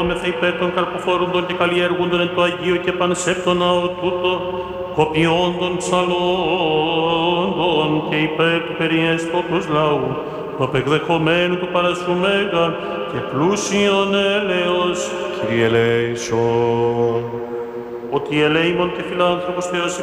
ενδιαφερόμεθα υπέρ των καρποφορούντων και καλλιέργουντων εν το Αγίο και πανσέπτον ναό τούτο, κοπιόντων ψαλόντων και υπέρ του περιέστωτος λαού, το απεκδεχομένου του παρασού μέγα και πλούσιον έλεος, Κύριε ελέησον. Ότι ελέημον και φιλάνθρωπος Θεός